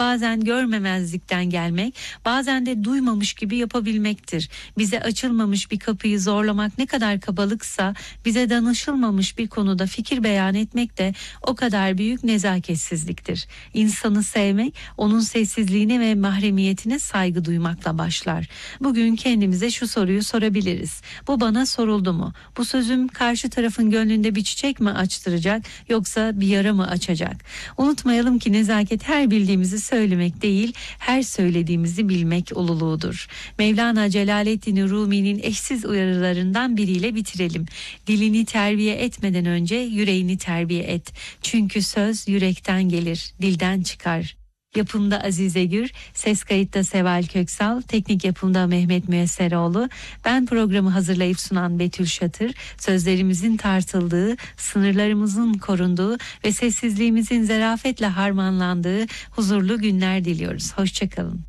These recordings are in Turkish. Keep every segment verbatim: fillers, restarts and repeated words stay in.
bazen görmemezlikten gelmek, bazen de duymamış gibi yapabilmektir. Bize açılmamış bir kapıyı zorlamak ne kadar kabalıksa, bize danışılmamış bir konuda fikir beyan etmek de o kadar büyük nezaketsizliktir. İnsanı sevmek, onun sessizliğine ve mahremiyetine saygı duymakla başlar. Bugün kendimize şu soruyu sorabiliriz. Bu bana soruldu mu? Bu sözüm karşı tarafın gönlünde bir çiçek mi açtıracak, yoksa bir yara mı açacak? Unutmayalım ki nezaket her bildiğimizi söylemek değil, her söylediğimizi bilmek ululuğudur. Mevlana Celaleddin Rumi'nin eşsiz uyarılarından biriyle bitirelim. Dilini terbiye etmeden önce yüreğini terbiye et. Çünkü söz yürekten gelir, dilden çıkar. Yapımda Azize Gür, ses kayıtta Seval Köksal, teknik yapımda Mehmet Müesseroğlu. Ben programı hazırlayıp sunan Betül Şatır. Sözlerimizin tartıldığı, sınırlarımızın korunduğu ve sessizliğimizin zarafetle harmanlandığı huzurlu günler diliyoruz. Hoşçakalın.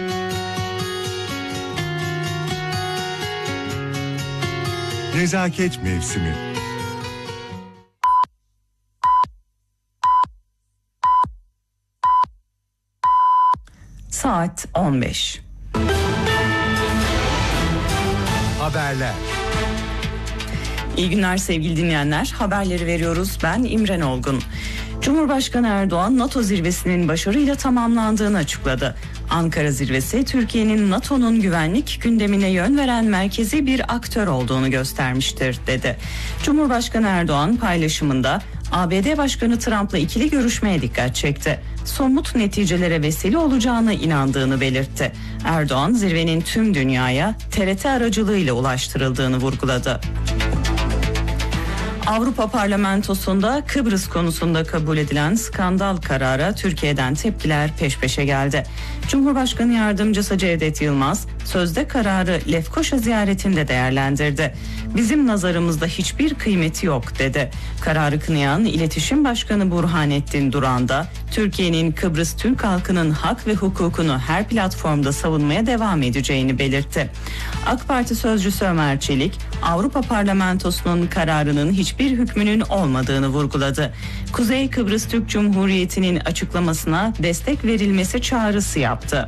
Nezaket mevsimi. Saat on beş. Haberler. İyi günler sevgili dinleyenler. Haberleri veriyoruz. Ben İmren Olgun. Cumhurbaşkanı Erdoğan NATO zirvesinin başarıyla tamamlandığını açıkladı. Ankara zirvesi Türkiye'nin NATO'nun güvenlik gündemine yön veren merkezi bir aktör olduğunu göstermiştir dedi. Cumhurbaşkanı Erdoğan paylaşımında A B D Başkanı Trump'la ikili görüşmeye dikkat çekti. Somut neticelere vesile olacağına inandığını belirtti. Erdoğan zirvenin tüm dünyaya T R T aracılığıyla ulaştırıldığını vurguladı. Avrupa Parlamentosu'nda Kıbrıs konusunda kabul edilen skandal karara Türkiye'den tepkiler peş peşe geldi. Cumhurbaşkanı Yardımcısı Cevdet Yılmaz sözde kararı Lefkoşa ziyaretinde değerlendirdi. Bizim nazarımızda hiçbir kıymeti yok dedi. Kararı kınayan İletişim Başkanı Burhanettin Duran da Türkiye'nin Kıbrıs Türk halkının hak ve hukukunu her platformda savunmaya devam edeceğini belirtti. AK Parti sözcüsü Ömer Çelik, Avrupa Parlamentosu'nun kararının hiçbir hükmünün olmadığını vurguladı. Kuzey Kıbrıs Türk Cumhuriyeti'nin açıklamasına destek verilmesi çağrısı yaptı.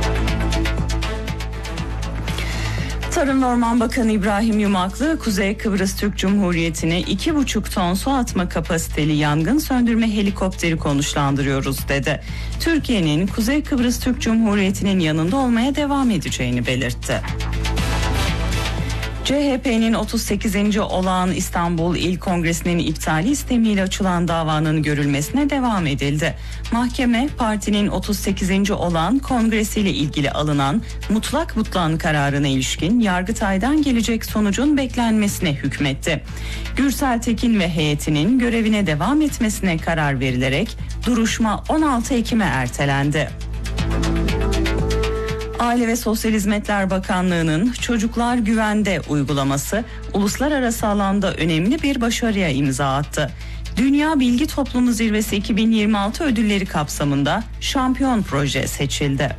Tarım ve Orman Bakanı İbrahim Yumaklı, Kuzey Kıbrıs Türk Cumhuriyeti'ne iki buçuk ton su atma kapasiteli yangın söndürme helikopteri konuşlandırıyoruz dedi. Türkiye'nin Kuzey Kıbrıs Türk Cumhuriyeti'nin yanında olmaya devam edeceğini belirtti. C H P'nin otuz sekizinci olağan İstanbul İl Kongresi'nin iptali istemiyle açılan davanın görülmesine devam edildi. Mahkeme partinin otuz sekizinci olağan kongresiyle ilgili alınan mutlak butlan kararına ilişkin Yargıtay'dan gelecek sonucun beklenmesine hükmetti. Gürsel Tekin ve heyetinin görevine devam etmesine karar verilerek duruşma on altı Ekim'e ertelendi. Aile ve Sosyal Hizmetler Bakanlığı'nın Çocuklar Güvende uygulaması uluslararası alanda önemli bir başarıya imza attı. Dünya Bilgi Toplumu Zirvesi iki bin yirmi altı ödülleri kapsamında şampiyon proje seçildi.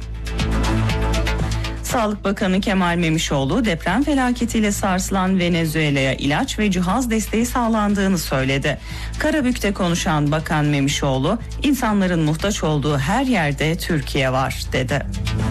Sağlık Bakanı Kemal Memişoğlu deprem felaketiyle sarsılan Venezuela'ya ilaç ve cihaz desteği sağlandığını söyledi. Karabük'te konuşan Bakan Memişoğlu, insanların muhtaç olduğu her yerde Türkiye var dedi.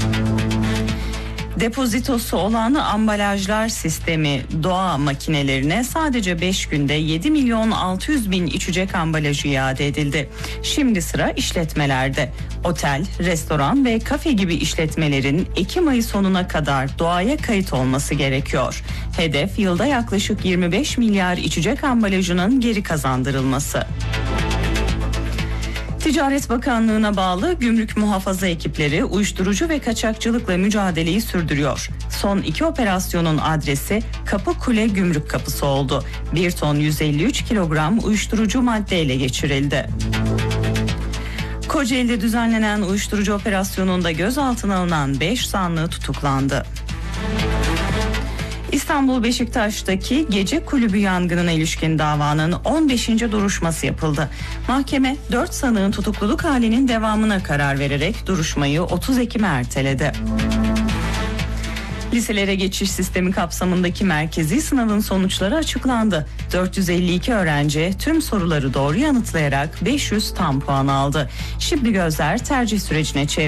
Depozitosu olan ambalajlar sistemi doğa makinelerine sadece beş günde yedi milyon altı yüz bin içecek ambalajı iade edildi. Şimdi sıra işletmelerde. Otel, restoran ve kafe gibi işletmelerin Ekim ayı sonuna kadar doğaya kayıt olması gerekiyor. Hedef yılda yaklaşık yirmi beş milyar içecek ambalajının geri kazandırılması. Ticaret Bakanlığı'na bağlı gümrük muhafaza ekipleri uyuşturucu ve kaçakçılıkla mücadeleyi sürdürüyor. Son iki operasyonun adresi Kapıkule Gümrük Kapısı oldu. bir ton yüz elli üç kilogram uyuşturucu madde ele geçirildi. Kocaeli'de düzenlenen uyuşturucu operasyonunda gözaltına alınan beş zanlı tutuklandı. İstanbul Beşiktaş'taki gece kulübü yangınına ilişkin davanın on beşinci duruşması yapıldı. Mahkeme dört sanığın tutukluluk halinin devamına karar vererek duruşmayı otuz Ekim'e erteledi. Liselere geçiş sistemi kapsamındaki merkezi sınavın sonuçları açıklandı. dört yüz elli iki öğrenci tüm soruları doğru yanıtlayarak beş yüz tam puan aldı. Şimdi gözler tercih sürecine çevrildi.